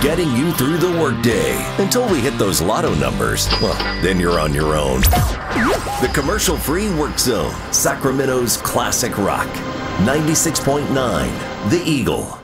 getting you through the workday. Until we hit those lotto numbers, well, then you're on your own. The commercial-free Work Zone, Sacramento's classic rock. 96.9, The Eagle.